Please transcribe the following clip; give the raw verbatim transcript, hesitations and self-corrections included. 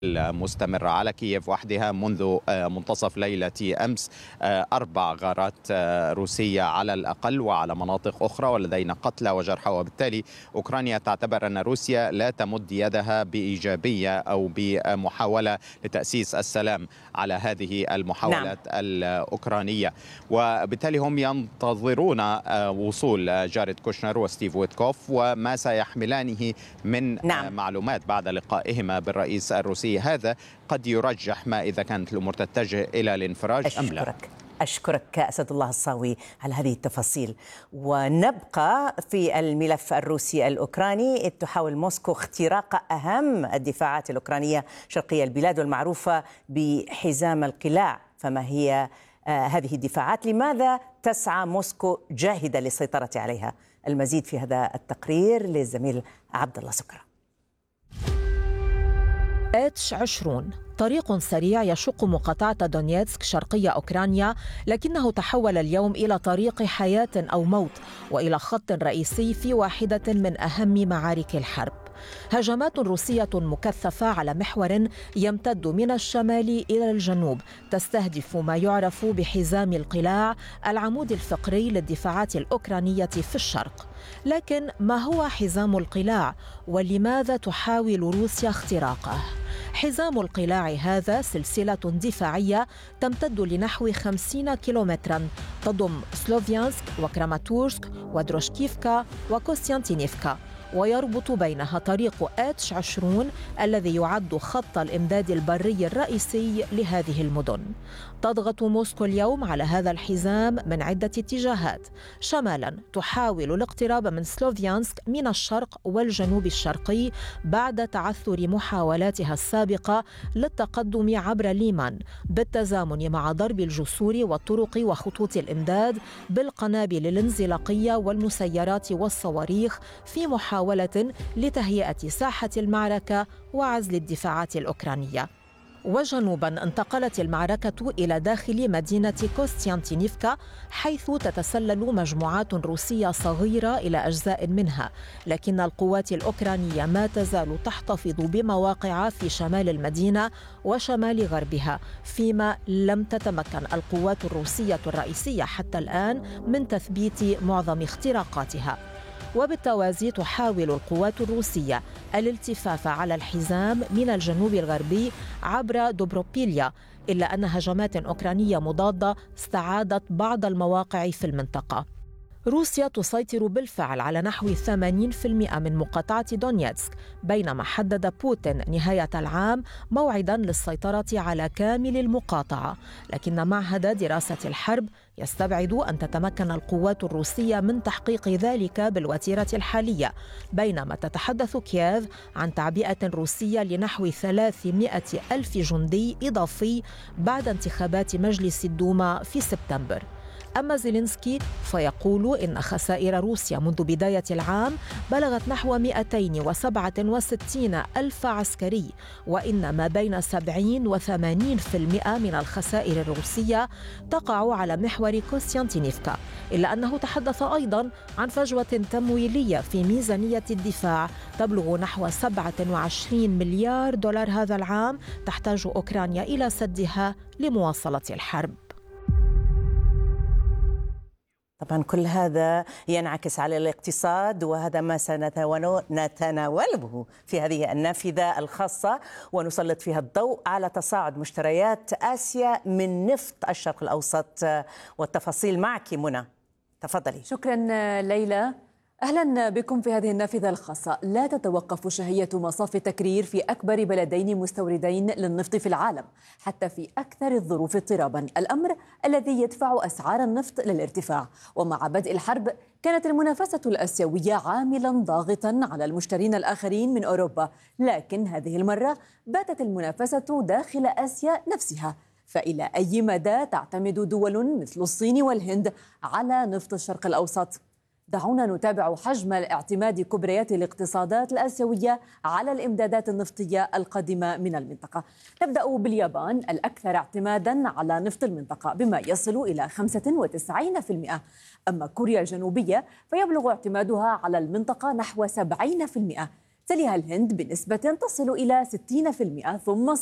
المستمرة على كييف وحدها منذ منتصف ليلة أمس. أربع غارات روسية على الأقل وعلى مناطق أخرى، ولدينا قتلى وجرحى، وبالتالي أوكرانيا تعتبر أن روسيا لا تمد يدها بإيجابية أو بمحاولة لتأسيس السلام على هذه المحاولات نعم. الأوكرانية، وبالتالي هم ينتظرون وصول جاريد كوشنر وستيف ويتكوف وما سيحملانه من نعم. معلومات بعد لقائهما بالرئيس الروسي. هذا قد يرجح ما إذا كانت الأمور تتجه إلى الانفراج أم لا. أشكرك أشكرك أسد الله الصاوي على هذه التفاصيل. ونبقى في الملف الروسي الأوكراني، إذ تحاول موسكو اختراق أهم الدفاعات الأوكرانية شرقية البلاد والمعروفة بحزام القلاع. فما هي آه هذه الدفاعات؟ لماذا تسعى موسكو جاهدة للسيطرة عليها؟ المزيد في هذا التقرير للزميل عبد الله سكرة. إتش عشرين طريق سريع يشق مقاطعة دونيتسك شرقية أوكرانيا، لكنه تحول اليوم إلى طريق حياة أو موت وإلى خط رئيسي في واحدة من أهم معارك الحرب. هجمات روسية مكثفة على محور يمتد من الشمال إلى الجنوب تستهدف ما يعرف بحزام القلاع، العمود الفقري للدفاعات الأوكرانية في الشرق. لكن ما هو حزام القلاع ولماذا تحاول روسيا اختراقه؟ حزام القلاع هذا سلسلة دفاعية تمتد لنحو خمسين كيلومتراً، تضم سلوفيانسك وكراماتورسك ودروشكيفكا وكوستيانتينيفكا، ويربط بينها طريق إتش عشرين الذي يعد خط الإمداد البري الرئيسي لهذه المدن. تضغط موسكو اليوم على هذا الحزام من عدة اتجاهات. شمالاً تحاول الاقتراب من سلوفيانسك من الشرق والجنوب الشرقي بعد تعثر محاولاتها السابقة للتقدم عبر ليمان، بالتزامن مع ضرب الجسور والطرق وخطوط الإمداد بالقنابل الانزلاقية والمسيرات والصواريخ في محاولة لتهيئة ساحة المعركة وعزل الدفاعات الأوكرانية. وجنوباً انتقلت المعركة إلى داخل مدينة كوستيانتينيفكا، حيث تتسلل مجموعات روسية صغيرة إلى أجزاء منها، لكن القوات الأوكرانية ما تزال تحتفظ بمواقع في شمال المدينة وشمال غربها، فيما لم تتمكن القوات الروسية الرئيسية حتى الآن من تثبيت معظم اختراقاتها. وبالتوازي تحاول القوات الروسية الالتفاف على الحزام من الجنوب الغربي عبر دوبروبيليا، إلا أن هجمات أوكرانية مضادة استعادت بعض المواقع في المنطقة. روسيا تسيطر بالفعل على نحو ثمانين بالمئة من مقاطعة دونيتسك، بينما حدد بوتين نهاية العام موعداً للسيطرة على كامل المقاطعة، لكن معهد دراسة الحرب يستبعد أن تتمكن القوات الروسية من تحقيق ذلك بالوتيرة الحالية، بينما تتحدث كييف عن تعبئة روسية لنحو ثلاثمائة ألف جندي إضافي بعد انتخابات مجلس الدوما في سبتمبر. أما زيلينسكي فيقول إن خسائر روسيا منذ بداية العام بلغت نحو مئتين وسبعة وستين ألف عسكري، وإن ما بين سبعين وثمانين بالمئة من الخسائر الروسية تقع على محور كوستيانتينيفكا، إلا أنه تحدث أيضاً عن فجوة تمويلية في ميزانية الدفاع تبلغ نحو سبعة وعشرين مليار دولار هذا العام تحتاج أوكرانيا إلى سدها لمواصلة الحرب. طبعا كل هذا ينعكس على الاقتصاد، وهذا ما سنتناوله في هذه النافذة الخاصة، ونسلط فيها الضوء على تصاعد مشتريات آسيا من نفط الشرق الأوسط. والتفاصيل معك منى، تفضلي. شكرا ليلى، أهلا بكم في هذه النافذة الخاصة. لا تتوقف شهية مصاف تكرير في أكبر بلدين مستوردين للنفط في العالم حتى في أكثر الظروف اضطرابا، الأمر الذي يدفع أسعار النفط للارتفاع. ومع بدء الحرب كانت المنافسة الآسيوية عاملا ضاغطا على المشترين الآخرين من أوروبا، لكن هذه المرة باتت المنافسة داخل آسيا نفسها. فإلى أي مدى تعتمد دول مثل الصين والهند على نفط الشرق الأوسط؟ دعونا نتابع حجم الاعتماد كبريات الاقتصادات الآسيوية على الإمدادات النفطية القادمة من المنطقة. نبدأ باليابان الأكثر اعتمادا على نفط المنطقة بما يصل إلى خمسة وتسعين بالمئة، أما كوريا الجنوبية فيبلغ اعتمادها على المنطقة نحو سبعين بالمئة. تليها الهند بنسبة تصل إلى ستين بالمئة ثم